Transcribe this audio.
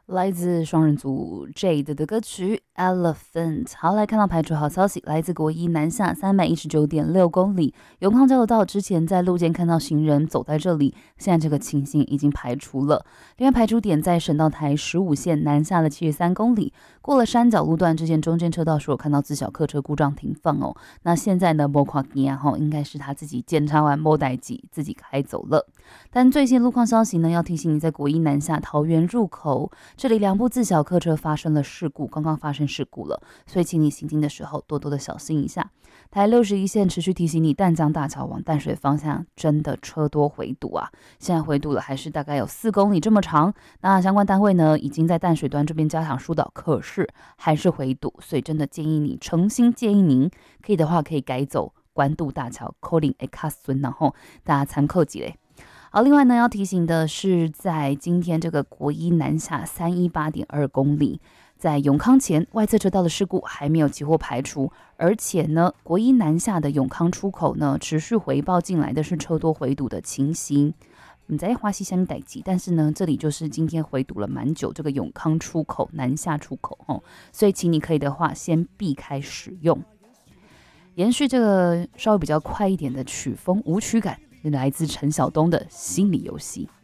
来自双人组 Jade 的歌曲 Elephant。 好，来看到排除好消息，来自国一南下319.6公里，永康交流道之前在路肩看到行人走在这里，现在这个情形已经排除了。另外排除点在省道台15线南下了73公里，过了山脚路段之前中间车道时有看到自小客车故障停放哦。那现在呢没看见啊，应该是他自己检查完没代志自己开走了。但最新路况消息呢，要提醒你在国一南下桃园入口，这里2部自小客车发生了事故，刚刚发生事故了，所以请你行进的时候多多的小心一下。台61线持续提醒你，淡江大桥往淡水方向真的车多回堵啊，现在回堵了还是大概有4公里这么长。那相关单位呢已经在淡水端这边加强疏导，可是还是回堵，所以真的建议你，诚心建议您，可以的话可以改走关渡大桥，可能会较顺，然后大家参考一下。好，另外呢，要提醒的是，在今天这个国一南下318.2公里，在永康前外侧车道的事故还没有几乎排除，而且呢，国一南下的永康出口呢，持续回报进来的是车多回堵的情形。我们在花溪下面待机，但是呢，这里就是今天回堵了蛮久，这个永康出口南下出口哦，所以请你可以的话先避开使用。延续这个稍微比较快一点的曲风舞曲感，来自陈晓东的心理游戏。